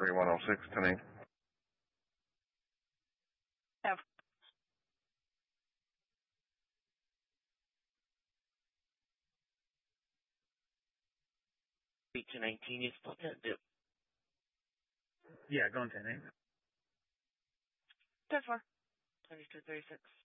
3106, 10-8. Have Beat to 19, you still can't do. Yeah, going 10-8. 10-4. 22-36.